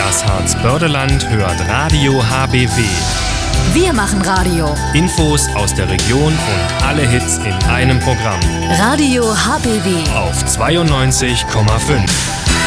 Das Harzbördeland hört Radio HBW. Wir machen Radio. Infos aus der Region und alle Hits in einem Programm. Radio HBW Auf 92,5.